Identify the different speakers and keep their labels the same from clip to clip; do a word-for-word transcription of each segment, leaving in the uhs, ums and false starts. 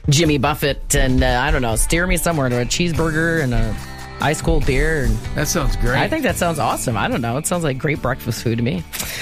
Speaker 1: Jimmy Buffett and, uh, I don't know, steer me somewhere to a cheeseburger and a ice cold beer. And
Speaker 2: that sounds great.
Speaker 1: I think that sounds awesome. I don't know. It sounds like great breakfast food to me.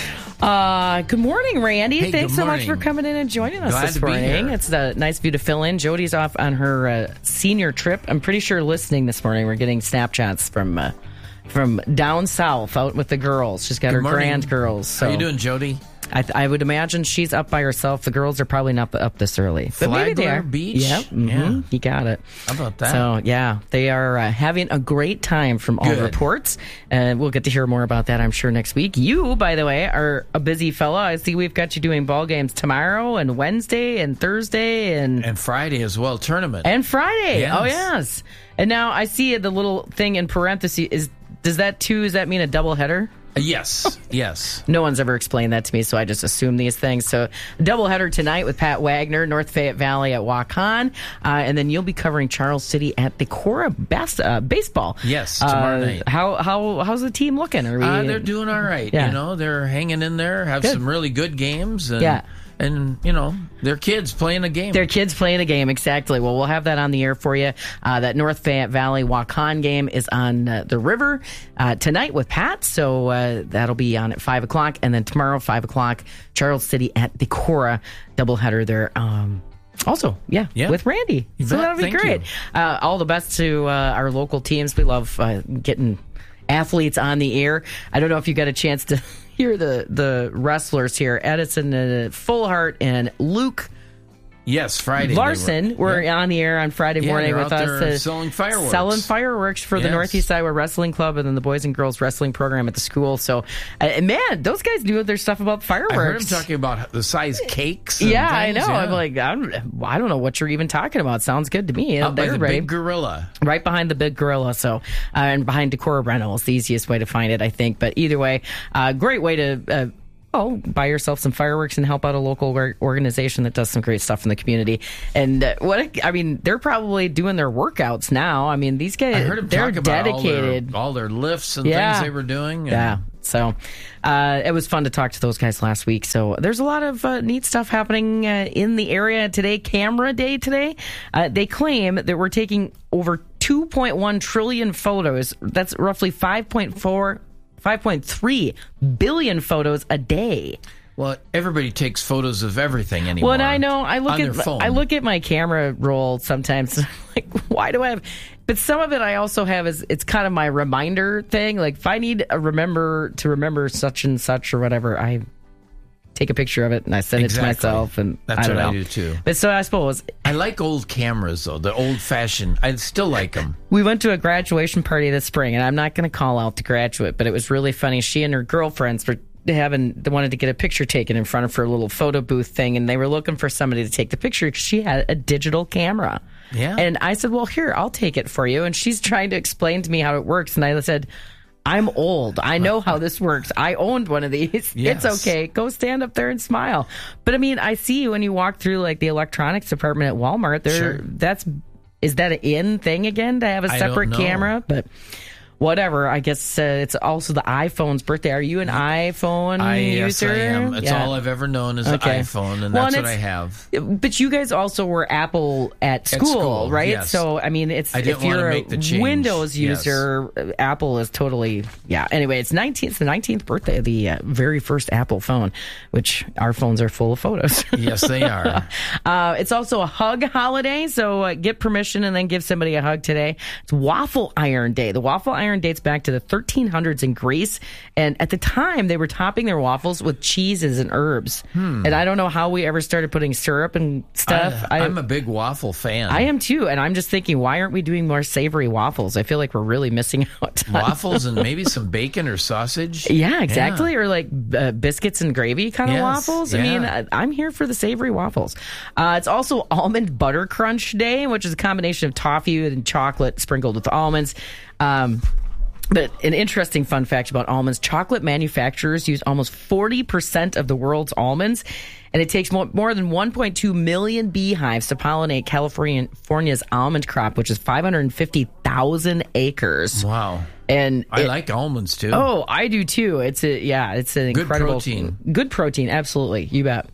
Speaker 1: Uh, good morning, Randy.
Speaker 2: Hey,
Speaker 1: Thanks
Speaker 2: good
Speaker 1: so
Speaker 2: morning.
Speaker 1: much for coming in and joining us
Speaker 2: Glad
Speaker 1: this
Speaker 2: to be
Speaker 1: morning.
Speaker 2: here.
Speaker 1: It's a nice view to fill in. Jody's off on her uh, senior trip. I'm pretty sure listening this morning. We're getting Snapchats from uh, from down south out with the girls. She's got
Speaker 2: Good
Speaker 1: her
Speaker 2: morning.
Speaker 1: grand girls. So
Speaker 2: How you doing, Jody?
Speaker 1: I, th- I would imagine she's up by herself. The girls are probably not up this early. But maybe they
Speaker 2: Flagler
Speaker 1: are.
Speaker 2: Beach?
Speaker 1: Yep. Mm-hmm.
Speaker 2: Yeah.
Speaker 1: You got it.
Speaker 2: How about that?
Speaker 1: So, yeah, they are uh, having a great time from all
Speaker 2: Good.
Speaker 1: reports. And we'll get to hear more about that, I'm sure, next week. You, by the way, are a busy fella. I see we've got you doing ball games tomorrow and Wednesday and Thursday and
Speaker 2: And Friday as well, tournament.
Speaker 1: and Friday.
Speaker 2: Yes.
Speaker 1: Oh, yes. And now I see the little thing in parentheses. Is Does that, too, does that mean a doubleheader?
Speaker 2: Uh, yes, yes.
Speaker 1: No one's ever explained that to me, so I just assume these things. So, doubleheader tonight with Pat Wagner, North Fayette Valley at Waukon, uh, and then you'll be covering Charles City at the Cora bas- uh, baseball.
Speaker 2: Yes, tomorrow
Speaker 1: uh,
Speaker 2: night.
Speaker 1: How how how's the team looking? Are we?
Speaker 2: Uh, they're doing all right.
Speaker 1: Yeah.
Speaker 2: You know, they're hanging in there, have
Speaker 1: Good.
Speaker 2: some really good games. And,
Speaker 1: Yeah.
Speaker 2: And, you know, they're kids playing a game.
Speaker 1: Their kids playing a game, exactly. Well, we'll have that on the air for you. Uh, that North Fayette Valley Waukon game is on uh, the river uh, tonight with Pat, so uh, that'll be on at five o'clock. And then tomorrow, five o'clock, Charles City at the Cora doubleheader there. Um, also, yeah,
Speaker 2: Yeah.
Speaker 1: with Randy.
Speaker 2: You
Speaker 1: So
Speaker 2: bet.
Speaker 1: that'll be
Speaker 2: Thank
Speaker 1: great.
Speaker 2: you.
Speaker 1: Uh, all the best to uh, our local teams. We love uh, getting athletes on the air. I don't know if you got a chance to hear the, the wrestlers here. Edison uh, Fullhart and Luke
Speaker 2: Yes, Friday. they
Speaker 1: Larson were
Speaker 2: yeah.
Speaker 1: on the air on Friday
Speaker 2: Yeah,
Speaker 1: morning
Speaker 2: they're
Speaker 1: with
Speaker 2: out
Speaker 1: us.
Speaker 2: there
Speaker 1: uh,
Speaker 2: selling fireworks.
Speaker 1: Selling fireworks for the
Speaker 2: Yes.
Speaker 1: Northeast Iowa Wrestling Club and then the Boys and Girls Wrestling Program at the school. So, uh, man, those guys knew their stuff about fireworks.
Speaker 2: I heard him talking about the size cakes. And
Speaker 1: yeah, I
Speaker 2: things,
Speaker 1: know.
Speaker 2: yeah.
Speaker 1: I'm like, I don't, I don't know what you're even talking about. Sounds good to me.
Speaker 2: Out by
Speaker 1: They're
Speaker 2: the
Speaker 1: ready.
Speaker 2: big gorilla.
Speaker 1: Right behind the big gorilla, so uh, and behind Decorah Reynolds, the easiest way to find it, I think. But either way, uh, great way to uh, oh buy yourself some fireworks and help out a local or- organization that does some great stuff in the community. And uh, what a, I mean, they're probably doing their workouts now. I mean, these guys,
Speaker 2: I heard him
Speaker 1: they're
Speaker 2: talk about
Speaker 1: dedicated.
Speaker 2: all their, all their lifts and
Speaker 1: Yeah.
Speaker 2: things they were doing. and-
Speaker 1: Yeah. So uh, it was fun to talk to those guys last week. So there's a lot of uh, neat stuff happening uh, in the area today. Camera Day today. Uh, they claim that we're taking over two point one trillion photos. That's roughly five point four, five point three billion photos a day.
Speaker 2: Well, everybody takes photos of everything anymore.
Speaker 1: Well, and I know I look
Speaker 2: on
Speaker 1: at
Speaker 2: their phone.
Speaker 1: I look at my camera roll sometimes. Like, why do I have? But some of it I also have is it's kind of my reminder thing. Like, if I need a remember to remember such and such or whatever, I take a picture of it and I send
Speaker 2: Exactly.
Speaker 1: it to myself. And
Speaker 2: That's
Speaker 1: I don't
Speaker 2: what
Speaker 1: know.
Speaker 2: I do too.
Speaker 1: But so I suppose
Speaker 2: I like old cameras though, the old fashioned. I still like them.
Speaker 1: we went to a graduation party this spring, and I'm not going to call out the graduate, but it was really funny. She and her girlfriends were having they wanted to get a picture taken in front of her little photo booth thing, and they were looking for somebody to take the picture because she had a digital camera.
Speaker 2: Yeah.
Speaker 1: And I said, well, here, I'll take it for you. And she's trying to explain to me how it works. And I said, I'm old. I know how this works. I owned one of these.
Speaker 2: Yes.
Speaker 1: It's okay. Go stand up there and smile. But I mean, I see when you walk through like the electronics department at Walmart, there
Speaker 2: Sure.
Speaker 1: that's is that an in thing again to have a
Speaker 2: I don't
Speaker 1: separate
Speaker 2: know.
Speaker 1: camera? But whatever. I guess uh, it's also the iPhone's birthday. Are you an iPhone
Speaker 2: I
Speaker 1: user?
Speaker 2: yes, I am. It's
Speaker 1: Yeah.
Speaker 2: all I've ever known is
Speaker 1: Okay.
Speaker 2: the iPhone, and
Speaker 1: Well,
Speaker 2: that's
Speaker 1: and
Speaker 2: what I
Speaker 1: it's-
Speaker 2: have.
Speaker 1: But you guys also were Apple at school,
Speaker 2: school,
Speaker 1: right?
Speaker 2: yes.
Speaker 1: So I mean, it's
Speaker 2: I didn't
Speaker 1: if you're
Speaker 2: wanna
Speaker 1: a
Speaker 2: make the change.
Speaker 1: Windows
Speaker 2: Yes.
Speaker 1: user, uh, Apple is totally yeah. Anyway, it's nineteenth, it's the nineteenth birthday of the uh, very first Apple phone, which our phones are full of photos.
Speaker 2: Yes, they are.
Speaker 1: Uh, it's also a hug holiday, so uh, get permission and then give somebody a hug today. It's Waffle Iron Day. The waffle iron dates back to the thirteen hundreds in Greece, and at the time they were topping their waffles with cheeses and herbs.
Speaker 2: Hmm.
Speaker 1: And I don't know how we ever started putting syrup and stuff.
Speaker 2: I, I'm a big waffle fan.
Speaker 1: I am too, and I'm just thinking, why aren't we doing more savory waffles? I feel like we're really missing out. on-
Speaker 2: Waffles and maybe some bacon or sausage.
Speaker 1: Yeah, exactly.
Speaker 2: Yeah.
Speaker 1: Or like uh, biscuits and gravy kind of
Speaker 2: Yes,
Speaker 1: waffles. I
Speaker 2: yeah.
Speaker 1: mean, I, I'm here for the savory waffles. Uh, it's also Almond Butter Crunch Day, which is a combination of toffee and chocolate sprinkled with almonds. Um, But an interesting fun fact about almonds, chocolate manufacturers use almost forty percent of the world's almonds, and it takes more, more than one point two million beehives to pollinate California's almond crop, which is five hundred fifty thousand acres.
Speaker 2: Wow.
Speaker 1: And
Speaker 2: I
Speaker 1: it-
Speaker 2: like almonds too.
Speaker 1: Oh, I do too. It's a yeah, it's an
Speaker 2: Good
Speaker 1: incredible
Speaker 2: protein.
Speaker 1: Good protein, absolutely. You bet.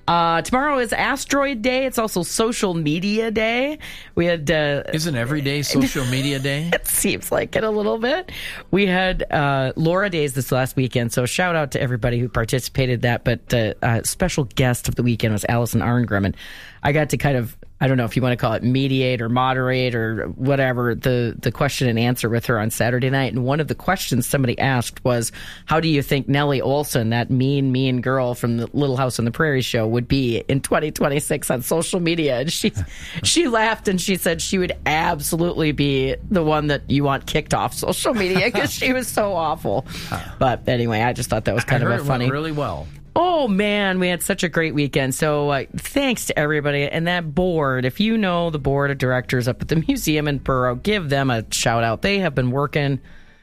Speaker 1: Uh, tomorrow is Asteroid Day. It's also Social Media Day. We had... Uh,
Speaker 2: Isn't every day Social Media Day?
Speaker 1: It seems like it a little bit. We had uh, Laura Days this last weekend, so shout out to everybody who participated in that. But uh, uh, special guest of the weekend was Allison Arngrim, and I got to kind of... I don't know if you want to call it mediate or moderate or whatever, the, the question and answer with her on Saturday night. And one of the questions somebody asked was, how do you think Nellie Olson, that mean, mean girl from the Little House on the Prairie show, would be in twenty twenty-six on social media? And she, she laughed and she said she would absolutely be the one that you want kicked off social media because she was so awful. But anyway, I just thought that was kind
Speaker 2: I
Speaker 1: of
Speaker 2: heard
Speaker 1: a funny.
Speaker 2: It went really well.
Speaker 1: Oh, man, we had such a great weekend. So uh, thanks to everybody. And that board, if you know the board of directors up at the museum in Borough, give them a shout out. They have been working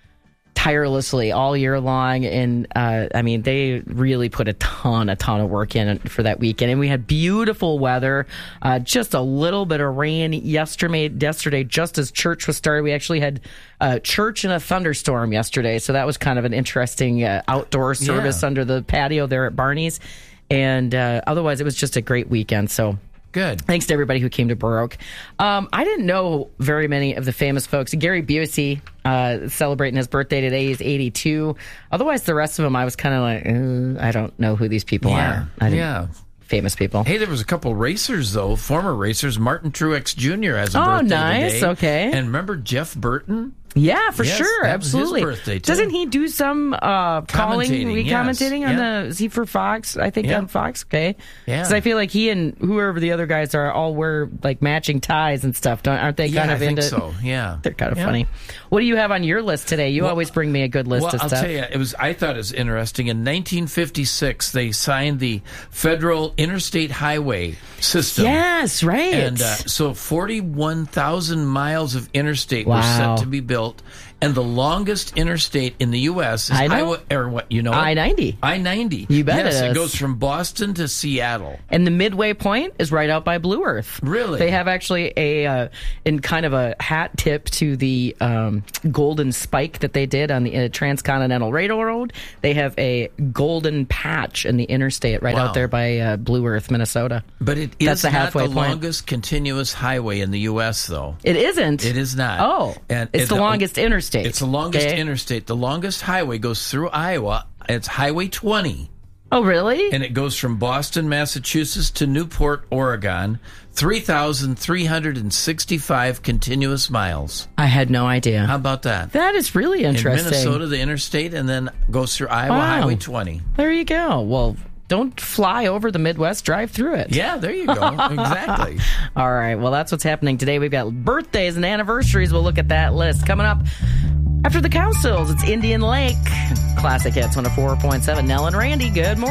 Speaker 1: tirelessly all year long. And, uh, I mean, they really put a ton, a ton of work in for that weekend. And we had beautiful weather, uh, just a little bit of rain yesterday, yesterday, just as church was started. We actually had uh, church in a thunderstorm yesterday. So that was kind of an interesting uh, outdoor service
Speaker 2: Yeah.
Speaker 1: under the patio there at Barney's. And uh, otherwise, it was just a great weekend. So
Speaker 2: Good.
Speaker 1: thanks to everybody who came to Baroque. Um, I didn't know very many of the famous folks. Gary Busey uh, celebrating his birthday today. He's eighty-two. Otherwise, the rest of them, I was kind of like, uh, I don't know who these people
Speaker 2: Yeah.
Speaker 1: are. I didn't-
Speaker 2: Yeah.
Speaker 1: Famous people.
Speaker 2: Hey, there was a couple racers, though, former racers. Martin Truex Junior has a
Speaker 1: Oh,
Speaker 2: birthday
Speaker 1: nice.
Speaker 2: today.
Speaker 1: Okay.
Speaker 2: And remember Jeff Burton?
Speaker 1: Yeah, for
Speaker 2: Yes,
Speaker 1: sure.
Speaker 2: that was his
Speaker 1: Absolutely.
Speaker 2: birthday, too.
Speaker 1: Doesn't he do some uh, calling,
Speaker 2: Commentating, yes.
Speaker 1: re-commentating on
Speaker 2: Yeah.
Speaker 1: the, is he for Fox? I think
Speaker 2: Yeah.
Speaker 1: on Fox. Okay.
Speaker 2: Yeah.
Speaker 1: Because I feel like he and whoever the other guys are all wear like matching ties and stuff. Don't, aren't they kind
Speaker 2: yeah,
Speaker 1: of
Speaker 2: I think
Speaker 1: into
Speaker 2: so. Yeah.
Speaker 1: They're kind of
Speaker 2: Yeah.
Speaker 1: funny. What do you have on your list today? You
Speaker 2: Well,
Speaker 1: always bring me a good list
Speaker 2: Well,
Speaker 1: of
Speaker 2: I'll
Speaker 1: stuff.
Speaker 2: tell you, it was. I thought it was interesting. In nineteen fifty-six, they signed the Federal Interstate Highway System.
Speaker 1: Yes, right.
Speaker 2: And uh, so forty-one thousand miles of interstate
Speaker 1: Wow.
Speaker 2: were set to be built. And the longest interstate in the U S is
Speaker 1: I know.
Speaker 2: Highway, or what, you know?
Speaker 1: I ninety.
Speaker 2: I ninety.
Speaker 1: You bet
Speaker 2: Yes,
Speaker 1: it
Speaker 2: it,
Speaker 1: is.
Speaker 2: goes from Boston to Seattle.
Speaker 1: And the midway point is right out by Blue Earth.
Speaker 2: Really?
Speaker 1: They have actually a, uh, in kind of a hat tip to the um, golden spike that they did on the uh, Transcontinental Railroad. They have a golden patch in the interstate right
Speaker 2: Wow.
Speaker 1: out there by uh, Blue Earth, Minnesota.
Speaker 2: But it
Speaker 1: That's
Speaker 2: is
Speaker 1: the
Speaker 2: not
Speaker 1: halfway
Speaker 2: the
Speaker 1: point.
Speaker 2: longest continuous highway in the U S, though.
Speaker 1: It isn't.
Speaker 2: It is not.
Speaker 1: Oh,
Speaker 2: And
Speaker 1: it's
Speaker 2: it-
Speaker 1: the longest interstate.
Speaker 2: It's the longest
Speaker 1: Okay.
Speaker 2: interstate. The longest highway goes through Iowa. It's Highway twenty.
Speaker 1: Oh, really?
Speaker 2: And it goes from Boston, Massachusetts to Newport, Oregon. three thousand three hundred sixty-five continuous miles.
Speaker 1: I had no idea.
Speaker 2: How about that?
Speaker 1: That is really
Speaker 2: In
Speaker 1: interesting.
Speaker 2: Minnesota, the interstate, and then goes through Iowa,
Speaker 1: Wow.
Speaker 2: Highway twenty.
Speaker 1: There you go. Well, don't fly over the Midwest, drive through it.
Speaker 2: Yeah, there you go. Exactly.
Speaker 1: All right. Well, that's what's happening today. We've got birthdays and anniversaries. We'll look at that list coming up after the Councils. It's Indian Lake. Classic Hits on a four point seven. Nell and Randy, good morning.